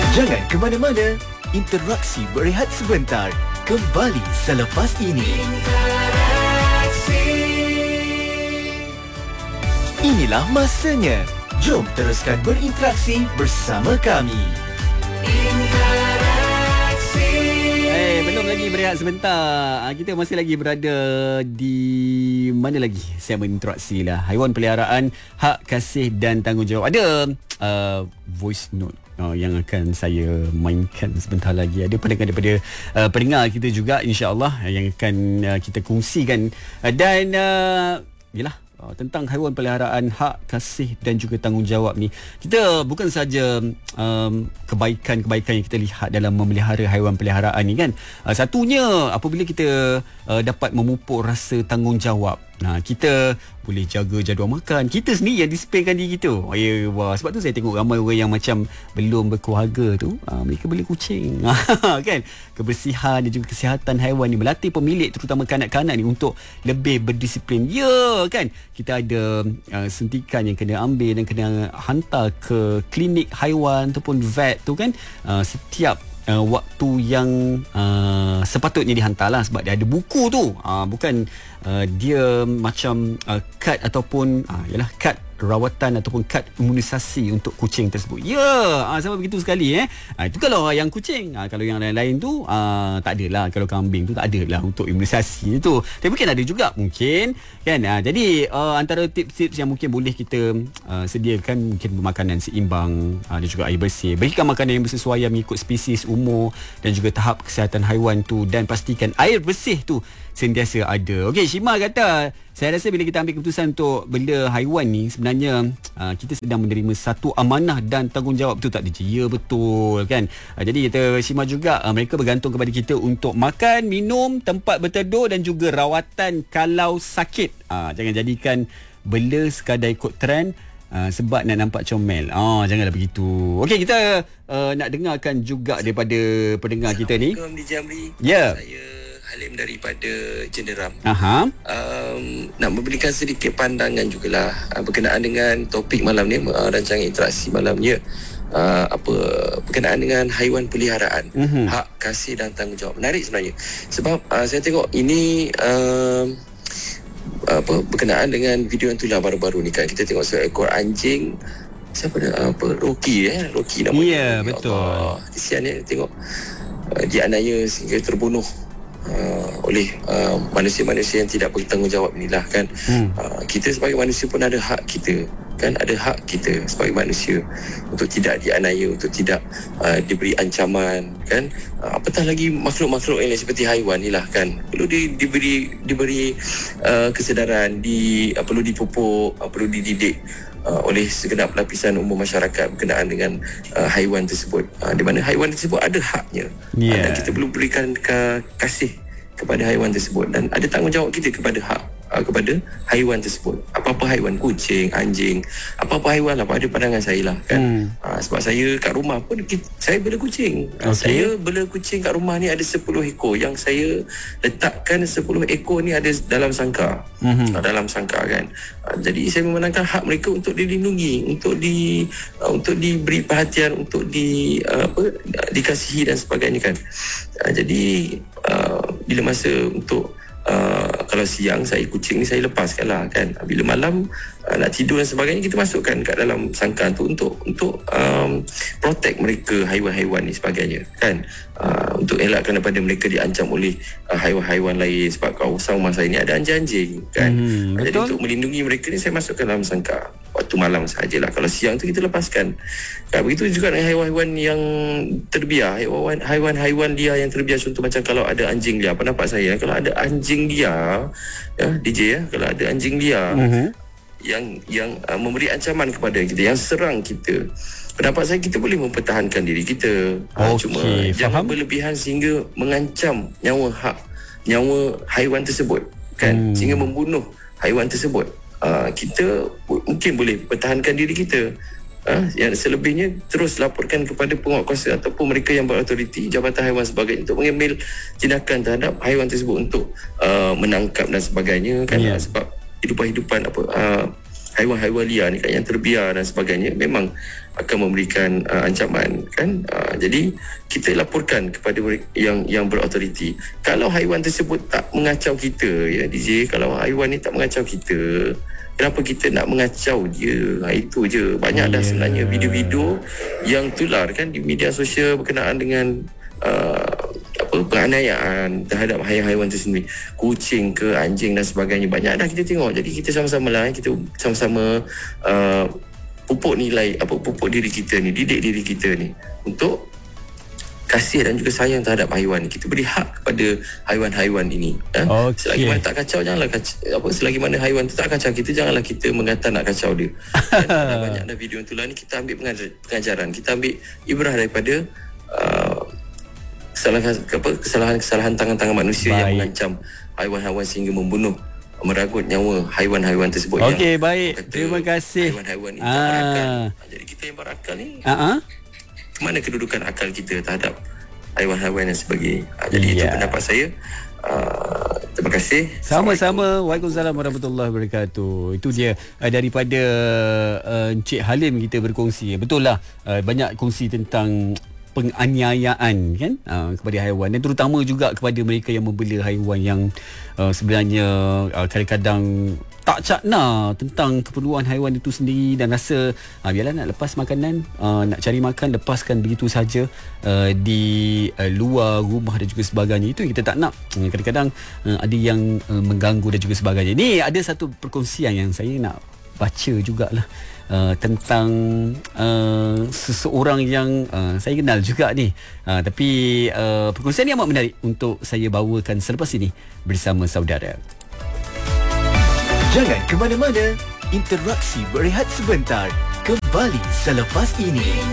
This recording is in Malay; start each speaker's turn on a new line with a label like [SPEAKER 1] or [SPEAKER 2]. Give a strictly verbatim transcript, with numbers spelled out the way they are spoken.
[SPEAKER 1] Jangan ke mana-mana. Interaksi berehat sebentar. Kembali selepas ini. Interaksi. Inilah masanya. Jom teruskan berinteraksi bersama kami. Interaksi.
[SPEAKER 2] Eh, belum lagi berehat sebentar. Kita masih lagi berada di mana lagi? Segmen interaksi lah. Haiwan peliharaan, hak, kasih dan tanggungjawab. Ada uh, voice note Oh, yang akan saya mainkan sebentar lagi. Ada pandangan daripada uh, pendengar kita juga, insya-Allah, yang akan uh, kita kongsikan uh, dan uh, yalah uh, tentang haiwan peliharaan, hak, kasih dan juga tanggungjawab ni. Kita bukan saja um, kebaikan-kebaikan yang kita lihat dalam memelihara haiwan peliharaan ni kan. Uh, satunya apabila kita uh, dapat memupuk rasa tanggungjawab. Nah, kita boleh jaga jadual makan. Kita sendiri yang disiplinkan diri kita. Oh, ya, wah. Sebab tu saya tengok ramai orang yang macam belum berkeluarga tu, aa, mereka beli kucing. Kan? Kebersihan dan juga kesihatan haiwan ni, melatih pemilik terutama kanak-kanak ni untuk lebih berdisiplin. Ya, kan? Kita ada uh, sentikan yang kena ambil dan kena hantar ke klinik haiwan ataupun vet tu kan. Uh, setiap Uh, waktu yang uh, sepatutnya dihantarlah, sebab dia ada buku tu. Uh, bukan uh, dia macam uh, kad ataupun uh, yalah kad rawatan ataupun kad imunisasi untuk kucing tersebut. Ya, uh, sama begitu sekali eh. Uh, itu kalau yang kucing. Uh, kalau yang lain-lain tu uh, tak adalah. Kalau kambing tu tak adalah untuk imunisasi itu. Tapi mungkin ada juga mungkin kan. Uh, jadi uh, antara tips-tips yang mungkin boleh kita uh, sediakan, mungkin makanan seimbang uh, dan juga air bersih. Berikan makanan yang bersesuaian mengikut spesies, umur dan juga tahap kesihatan haiwan tu, dan pastikan air bersih tu sentiasa ada. Okey, Shima kata, saya rasa bila kita ambil keputusan untuk bela haiwan ni, sebenarnya uh, kita sedang menerima satu amanah dan tanggungjawab. Betul tak, D J? Ya, betul kan. Uh, jadi kata Shima juga, uh, mereka bergantung kepada kita untuk makan, minum, tempat berteduh dan juga rawatan kalau sakit. Uh, jangan jadikan bela sekadar ikut trend Uh, sebab nak nampak comel. Oh, janganlah begitu. Okey, kita uh, nak dengarkan juga daripada pendengar kita ni.
[SPEAKER 3] Assalamualaikum D J Amri.
[SPEAKER 2] Ya.
[SPEAKER 3] Saya Halim daripada Jenderam.
[SPEAKER 2] Aha.
[SPEAKER 3] Um, nak memberikan sedikit pandangan jugalah uh, berkenaan dengan topik malam ni, uh, rancangan interaksi malam ni. Uh, apa berkenaan dengan haiwan peliharaan, uh-huh. hak, kasih dan tanggungjawab. Menarik sebenarnya. Sebab uh, saya tengok ini uh, apa berkenaan dengan video yang tulah baru-baru ni kan, kita tengok seekor anjing, siapa dia, apa Rocky eh Rocky namanya.
[SPEAKER 2] Ya, yeah, betul.
[SPEAKER 3] Allah, kesian dia, tengok uh, dianiaya sehingga terbunuh uh, oleh uh, manusia-manusia yang tidak bertanggungjawab inilah kan. hmm. uh, kita sebagai manusia pun ada hak kita kan, ada hak kita sebagai manusia untuk tidak dianiaya, untuk tidak uh, diberi ancaman kan. Uh, apatah lagi makhluk-makhluk yang lain seperti haiwan ni lah kan, perlu di, diberi diberi uh, kesedaran, di uh, perlu dipupuk, uh, perlu dididik uh, oleh segenap lapisan umum masyarakat berkenaan dengan uh, haiwan tersebut, uh, di mana haiwan tersebut ada haknya. Yeah. Uh, dan kita perlu berikan ke, kasih kepada haiwan tersebut, dan ada tanggungjawab kita kepada hak uh, kepada haiwan tersebut. Apa-apa haiwan, kucing, anjing, apa-apa haiwan lah pada pandangan saya lah kan. hmm. uh, sebab saya kat rumah pun kita, saya bela kucing. uh,
[SPEAKER 2] okay.
[SPEAKER 3] Saya bela kucing kat rumah ni ada sepuluh ekor, yang saya letakkan sepuluh ekor ni ada dalam sangkar. hmm. uh, dalam sangkar kan. uh, jadi saya memandangkan hak mereka untuk dilindungi, untuk di uh, untuk diberi perhatian, untuk di uh, apa dikasihi dan sebagainya kan. uh, jadi uh, bila masa untuk Uh, kalau siang saya kucing ni saya lepaskan lah kan. Bila malam uh, nak tidur dan sebagainya, kita masukkan kat dalam sangkar tu untuk untuk um, protect mereka, haiwan-haiwan ni sebagainya kan. Uh, untuk elakkan daripada mereka diancam oleh uh, haiwan-haiwan lain, sebab kawasan rumah saya ni ada anjing-anjing kan. hmm, uh, jadi untuk melindungi mereka ni saya masukkan dalam sangkar waktu malam sahajalah. Kalau siang tu kita lepaskan kan. Begitu juga dengan haiwan-haiwan yang terbiar, haiwan, haiwan-haiwan liar yang terbiar. Contoh macam kalau ada anjing liar, pendapat saya kalau ada anjing liar ya D J ya, kalau ada anjing liar uh-huh. yang yang uh, memberi ancaman kepada kita, yang serang kita, pendapat saya kita boleh mempertahankan diri kita. Okay, cuma faham? Jangan berlebihan sehingga mengancam nyawa hak nyawa haiwan tersebut kan, hmm. sehingga membunuh haiwan tersebut. Uh, kita mungkin boleh pertahankan diri kita. Uh, yang selebihnya terus laporkan kepada penguatkuasa ataupun mereka yang berautoriti, Jabatan Haiwan sebagainya, untuk mengambil tindakan terhadap haiwan tersebut untuk uh, menangkap dan sebagainya kan. yeah. uh, sebab hidupan-hidupan apa uh, haiwan-haiwan liar ni kan yang terbiar dan sebagainya memang akan memberikan uh, ancaman kan. Uh, jadi kita laporkan kepada yang yang berautoriti. Kalau haiwan tersebut tak mengacau kita ya D J, kalau haiwan ni tak mengacau kita, kenapa kita nak mengacau dia? Ha, itu je. Banyak yeah. dah sebenarnya video-video yang tular kan di media sosial berkenaan dengan uh, apa penganiayaan terhadap haiwan-haiwan tersendiri, kucing ke anjing dan sebagainya. Banyak dah kita tengok. Jadi kita sama-sama lah, kita sama-sama uh, pupuk nilai apa pupuk diri kita ni, didik diri kita ni untuk kasih dan juga sayang terhadap haiwan. Kita beri hak kepada haiwan-haiwan ini. Eh? Okay. Selagi mana tak kacau, janganlah kacau, apa selagi mana haiwan tu tak kacau kita, janganlah kita mengata nak kacau dia. Dan banyak dah video tular ni kita ambil pengajaran, kita ambil ibrah daripada uh, kesalahan apa kesalahan-kesalahan tangan-tangan manusia baik. Yang mengancam haiwan-haiwan sehingga membunuh, meragut nyawa haiwan-haiwan tersebut.
[SPEAKER 2] Okey, baik. Terima kasih.
[SPEAKER 3] Haiwan-haiwan ni ah. tak berakal. Jadi kita yang berakal ni. Uh-huh. Mana kedudukan akal kita terhadap haiwan-haiwan dan sebagainya. Jadi yeah. itu pendapat saya. Uh, terima kasih.
[SPEAKER 2] Sama-sama. Waalaikumsalam warahmatullahi wabarakatuh. Itu dia uh, daripada uh, Encik Halim kita berkongsi. Betul lah. Uh, banyak kongsi tentang penganiayaan kan uh, kepada haiwan dan terutama juga kepada mereka yang membela haiwan yang uh, sebenarnya uh, kadang-kadang tak cakna tentang keperluan haiwan itu sendiri dan rasa uh, biarlah nak lepas makanan, uh, nak cari makan, lepaskan begitu saja uh, di uh, luar rumah dan juga sebagainya. Itu yang kita tak nak. Uh, kadang-kadang uh, ada yang uh, mengganggu dan juga sebagainya. Ni ada satu perkongsian yang saya nak baca jugalah. Uh, tentang uh, seseorang yang uh, saya kenal juga ni, uh, tapi uh, perkongsian ni amat menarik untuk saya bawakan selepas ini bersama saudara.
[SPEAKER 1] Jangan ke mana-mana, interaksi berehat sebentar, kembali selepas ini.